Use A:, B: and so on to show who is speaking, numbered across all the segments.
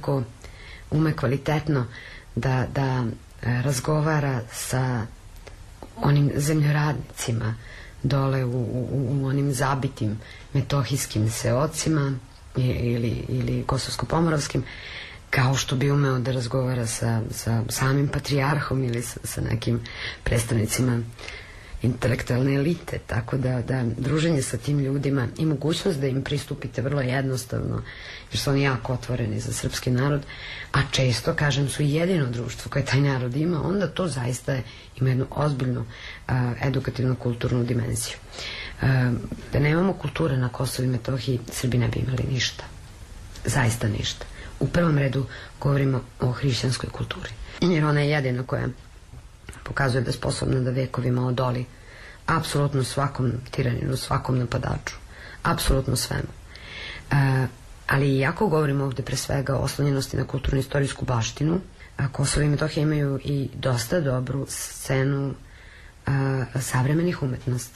A: nekako ume kvalitetno da razgovara sa onim zemljoradnicima dole u onim zabitim metohijskim seocima ili kosovsko-pomoravskim, kao što bi umeo da razgovara sa samim patrijarhom ili sa nekim predstavnicima intelektualne elite, tako da druženje sa tim ljudima i mogućnost da im pristupite vrlo jednostavno, jer su oni jako otvoreni za srpski narod, a često, kažem, su jedino društvo koje taj narod ima, onda to zaista ima jednu ozbiljnu edukativnu kulturnu dimenziju. Da nemamo kulture na Kosovu i Metohiji, Srbi ne bi imali ništa. Zaista ništa. U prvom redu govorimo o hrišćanskoj kulturi, jer ona je jedina koja pokazuje da je sposobna da vekovima odoli apsolutno svakom tiraninu, svakom napadaču, apsolutno svemu. Ali iako govorimo ovde pre svega o oslonjenosti na kulturno-istorijsku baštinu, Kosovo i Metohija imaju i dosta dobru scenu savremenih umetnosti.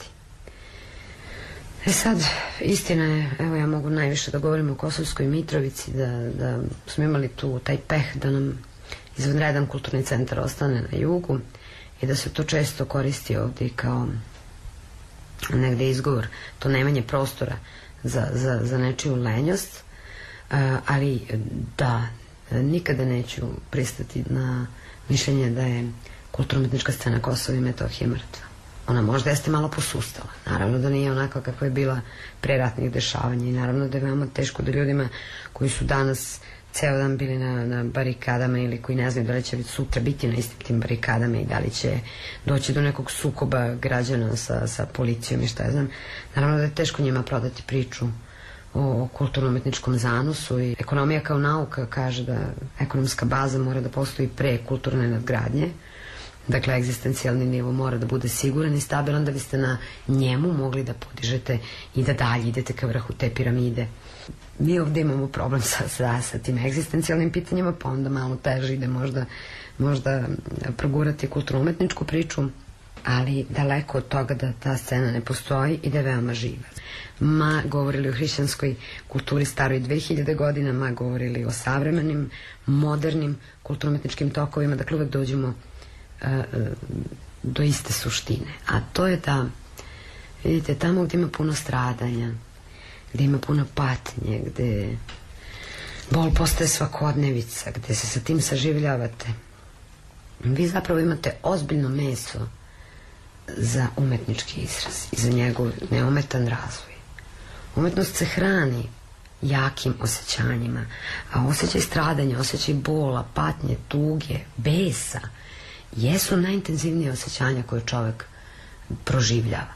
A: Sad, istina je, evo ja mogu najviše da govorim o Kosovskoj Mitrovici, da smo imali tu taj peh da nam izvanredan kulturni centar ostane na jugu i da se to često koristi ovde kao negde izgovor, to nemanje prostora za nečiju lenjost, ali da, nikada neću pristati na mišljenje da je kulturno-umetnička scena Kosova i Metohije mrtva. Ona možda jeste malo posustala, naravno da nije onako kako je bila pre ratnih dešavanja i naravno da je veoma teško da ljudima koji su danas ceo dan bili na barikadama ili koji ne znaju da li će sutra biti na istim tim barikadama i da li će doći do nekog sukoba građana sa policijom i šta ja znam, naravno da je teško njima prodati priču o kulturno-umetničkom zanosu i ekonomija kao nauka kaže da ekonomska baza mora da postoji pre kulturne nadgradnje. Dakle, egzistencijalni nivo mora da bude siguran i stabilan da biste na njemu mogli da podižete i da dalje idete ka vrhu te piramide. Mi ovde imamo problem sa tim egzistencijalnim pitanjima, pa onda malo teže ide možda progurati kulturno-umetničku priču, ali daleko od toga da ta scena ne postoji i da je veoma živa. Ma govorili o hrišćanskoj kulturi staroj 2000 godina, ma govorili o savremenim, modernim kulturno-umetničkim tokovima, dakle uvek dođemo do iste suštine, a to je da vidite, tamo gde ima puno stradanja, gde ima puno patnje, gde bol postaje svakodnevica, gde se sa tim saživljavate, vi zapravo imate ozbiljno meso za umetnički izraz i za njegov neometan razvoj. Umetnost se hrani jakim osjećanjima, a osjećaj stradanja, osjećaj bola, patnje, tuge, besa jesu najintenzivnije osjećanja koje čovek proživljava.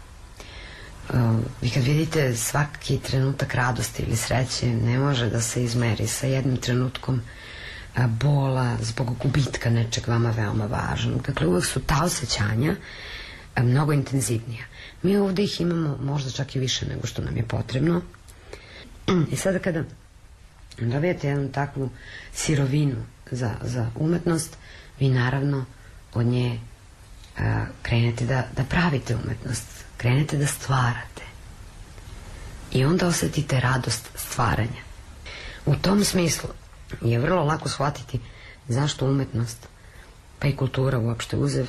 A: Vi kad vidite svaki trenutak radosti ili sreće ne može da se izmeri sa jednim trenutkom bola zbog gubitka nečeg vama veoma važnog. Dakle, uvek su ta osjećanja mnogo intenzivnija. Mi ovde ih imamo možda čak i više nego što nam je potrebno. I sada kada dobijete jednu takvu sirovinu za umetnost, vi naravno od nje krenete da pravite umetnost, krenete da stvarate i onda osetite radost stvaranja. U tom smislu je vrlo lako shvatiti zašto umetnost, pa i kultura uopšte uzev,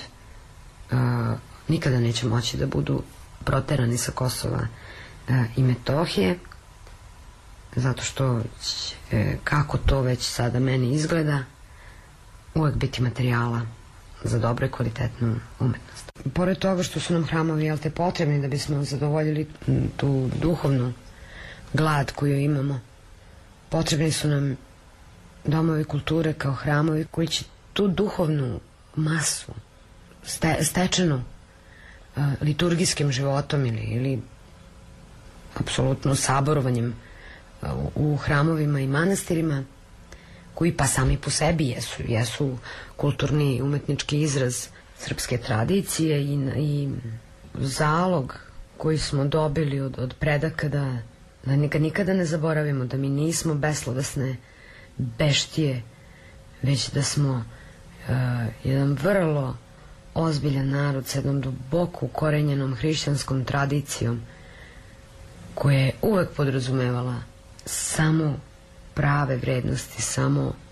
A: nikada neće moći da budu proterani sa Kosova i Metohije, zato što će, kako to već sada meni izgleda, uvek biti materijala za dobro i kvalitetnu umetnost. Pored toga što su nam hramovi potrebni da bismo zadovoljili tu duhovnu glad koju imamo, potrebni su nam domovi kulture kao hramovi koji će tu duhovnu masu stečenu liturgijskim životom ili apsolutno saborovanjem u hramovima i manastirima, koji pa sami po sebi jesu kulturni i umetnički izraz srpske tradicije i zalog koji smo dobili od predaka da nikada ne zaboravimo da mi nismo beslovesne beštije, već da smo jedan vrlo ozbiljan narod s jednom duboko ukorenjenom hrišćanskom tradicijom koja je uvek podrazumevala samo prave vrednosti, samo